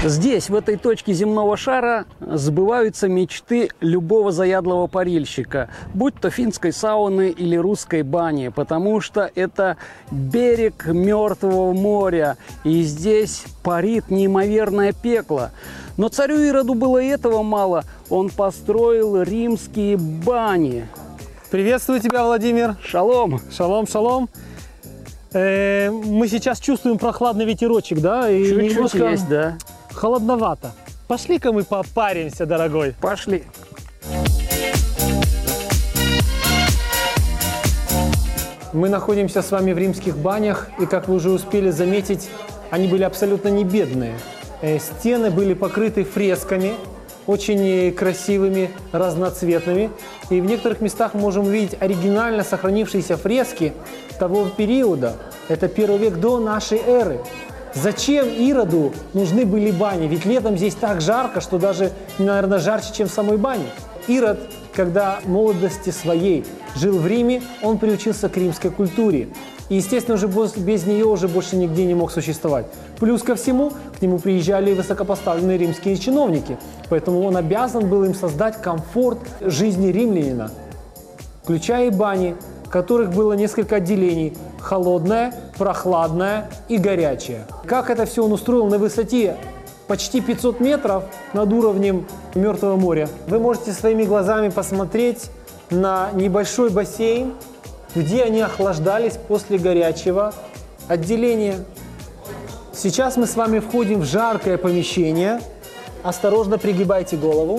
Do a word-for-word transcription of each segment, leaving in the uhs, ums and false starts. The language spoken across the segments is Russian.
Здесь, в этой точке земного шара, сбываются мечты любого заядлого парильщика, будь то финской сауны или русской бани, потому что это берег Мертвого моря, и здесь парит неимоверное пекло. Но царю Ироду было и этого мало, он построил римские бани. Приветствую тебя, Владимир. Шалом! Шалом, шалом. Э, мы сейчас чувствуем прохладный ветерочек, да? И Чуть-чуть немножко есть, да. холодновато. Пошли-ка мы попаримся, дорогой. Пошли. Мы находимся с вами в римских банях, и, как вы уже успели заметить, они были абсолютно не бедные. Э, стены были покрыты фресками, очень красивыми, разноцветными. И в некоторых местах мы можем увидеть оригинально сохранившиеся фрески того периода. Это первый век до нашей эры. Зачем Ироду нужны были бани? Ведь летом здесь так жарко, что даже, наверное, жарче, чем в самой бане. Ирод, когда в молодости своей жил в Риме, он приучился к римской культуре. И, естественно, уже без нее уже больше нигде не мог существовать. Плюс ко всему, к нему приезжали высокопоставленные римские чиновники. Поэтому он обязан был им создать комфорт жизни римлянина, включая и бани, в которых было несколько отделений – холодное, прохладное и горячее. Как это все он устроил на высоте почти пятьсот метров над уровнем Мертвого моря? Вы можете своими глазами посмотреть на небольшой бассейн, где они охлаждались после горячего отделения. Сейчас мы с вами входим в жаркое помещение. Осторожно пригибайте голову.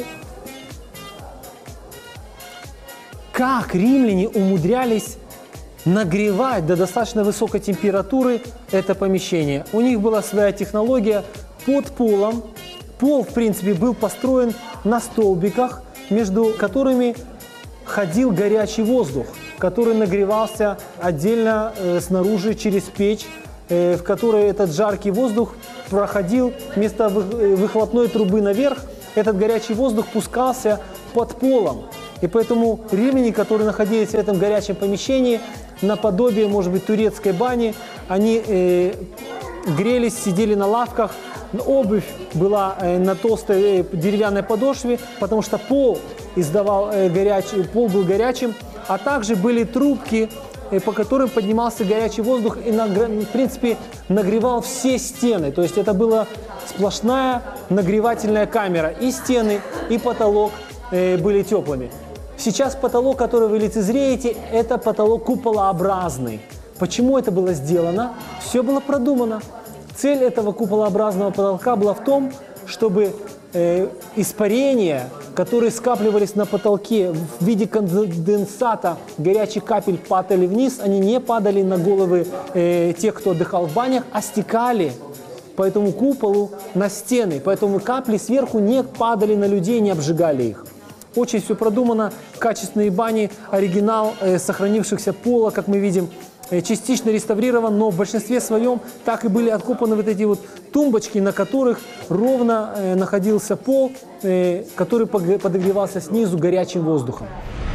Как римляне умудрялись нагревать до достаточно высокой температуры это помещение? У них была своя технология под полом. Пол, в принципе, был построен на столбиках, между которыми ходил горячий воздух, который нагревался отдельно э, снаружи через печь, э, в которой этот жаркий воздух проходил вместо вы, выхлопной трубы наверх. Этот горячий воздух пускался под полом. И поэтому римляне, которые находились в этом горячем помещении, наподобие, может быть, турецкой бани, они э, грелись, сидели на лавках. Обувь была э, на толстой э, деревянной подошве, потому что пол издавал э, горячий, пол был горячим, а также были трубки, э, по которым поднимался горячий воздух и, в принципе, нагревал все стены. То есть это была сплошная нагревательная камера. И стены, и потолок э, были теплыми. Сейчас потолок, который вы лицезреете, это потолок куполообразный. Почему это было сделано? Все было продумано. Цель этого куполообразного потолка была в том, чтобы э, испарения, которые скапливались на потолке в виде конденсата, горячих капель падали вниз, они не падали на головы э, тех, кто отдыхал в банях, а стекали по этому куполу на стены. Поэтому капли сверху не падали на людей, не обжигали их. Очень все продумано, качественные бани, оригинал э, сохранившихся пола, как мы видим, э, частично реставрирован, но в большинстве своем так и были откопаны вот эти вот тумбочки, на которых ровно э, находился пол, э, который подогревался снизу горячим воздухом.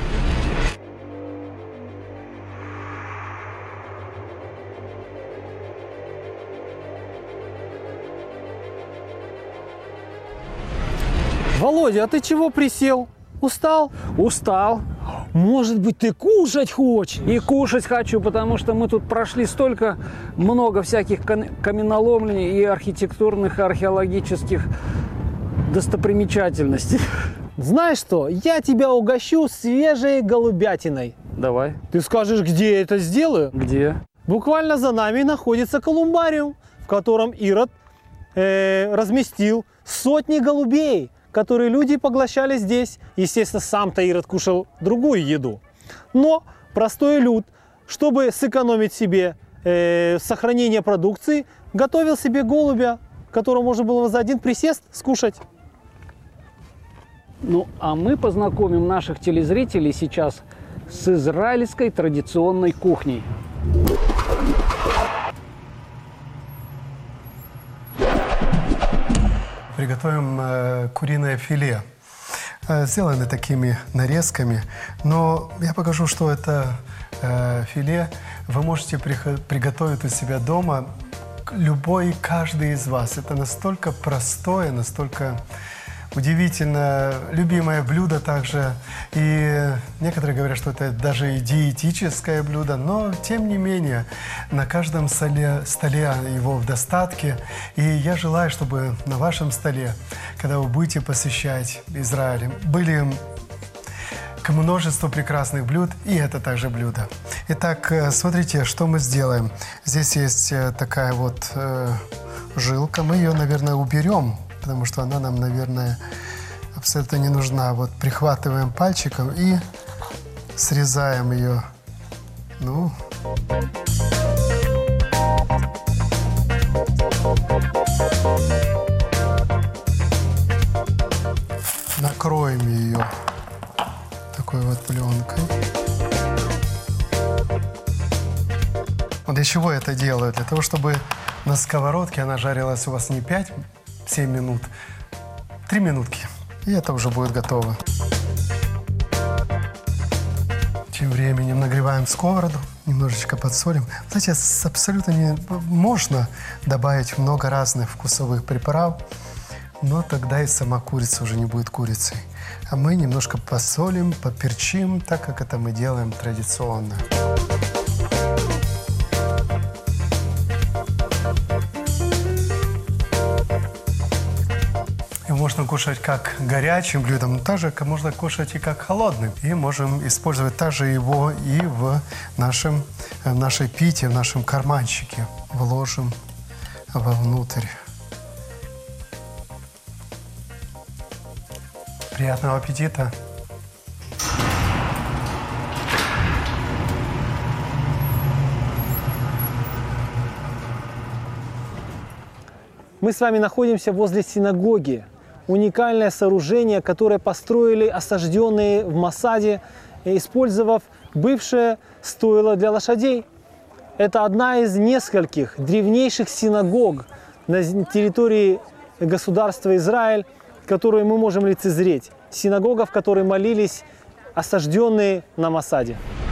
Володя, а ты чего присел? Устал? Устал. Может быть, ты кушать хочешь? И кушать хочу, потому что мы тут прошли столько много всяких каменоломлений и архитектурных, и археологических достопримечательностей. Знаешь что, я тебя угощу свежей голубятиной. Давай. Ты скажешь, где я это сделаю? Где? Буквально за нами находится колумбариум, в котором Ирод э, разместил сотни голубей, которые люди поглощали здесь. Естественно, сам-то Ирод кушал другую еду. Но простой люд, чтобы сэкономить себе э, сохранение продукции, готовил себе голубя, которого можно было за один присест скушать. Ну, а мы познакомим наших телезрителей сейчас с израильской традиционной кухней. Приготовим э, куриное филе. Э, сделаны такими нарезками, но я покажу, что это э, филе вы можете приготовить у себя дома любой, каждый из вас. Это настолько простое, настолько удивительно любимое блюдо также. И некоторые говорят, что это даже и диетическое блюдо, но тем не менее на каждом столе, столе его в достатке. И я желаю, чтобы на вашем столе, когда вы будете посещать Израиль, были к множеству прекрасных блюд, и это также блюдо. Итак, смотрите, что мы сделаем. Здесь есть такая вот э, жилка, мы ее, наверное, уберем, потому что она нам, наверное, абсолютно не нужна. Вот прихватываем пальчиком и срезаем ее. Ну. Накроем ее такой вот пленкой. Вот для чего я это делаю? Для того, чтобы на сковородке она жарилась у вас не пять-семь минут, три минутки. И это уже будет готово. Тем временем нагреваем сковороду, немножечко подсолим. Знаете, абсолютно не можно добавить много разных вкусовых приправ, но тогда и сама курица уже не будет курицей. А мы немножко посолим, поперчим, так как это мы делаем традиционно. Его можно кушать как горячим блюдом, но также можно кушать и как холодным. И можем использовать также его и в нашем, в нашей пите, в нашем карманчике. Вложим вовнутрь. Приятного аппетита! Мы с вами находимся возле синагоги. Уникальное сооружение, которое построили осажденные в Масаде, использовав бывшее стойло для лошадей. Это одна из нескольких древнейших синагог на территории государства Израиль, которую мы можем лицезреть. Синагога, в которой молились осажденные на Масаде.